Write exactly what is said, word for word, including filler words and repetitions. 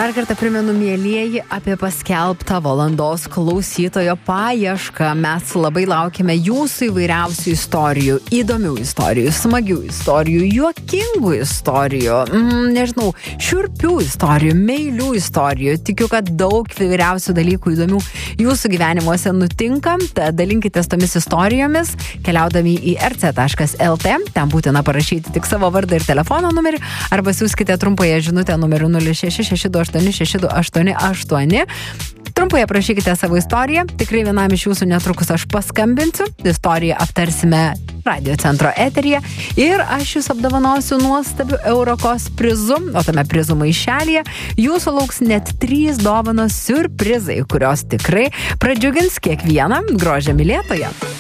Dar kartą primenu, mielieji, apie paskelbtą valandos klausytojo paiešką. Mes labai laukiame jūsų įvairiausių istorijų, įdomių istorijų, smagių istorijų, juokingų istorijų, mm, nežinau, šiurpių istorijų, meilių istorijų. Tikiu, kad daug įvairiausių dalykų įdomių jūsų gyvenimuose nutinka. Tad dalinkitės tomis istorijomis, keliaudami į er ce taškas el te. Ten būtina parašyti tik savo vardą ir telefono numerį, arba siųskite trumpąją žinutę numeriu nulis šeši šeši du aštuoni šeši du aštuoni aštuoni. Trumpai aprašykite savo istoriją. Tikrai vienam iš jūsų netrukus aš paskambinsiu. Istoriją aptarsime radio centro eteryje. Ir aš jūs apdovanosiu nuostabiu Eurokos prizu. O tame prizų maišelyje jūsų lauks net trys dovanos siurprizai, kurios tikrai pradžiugins kiekvieną grožio mylėtoją.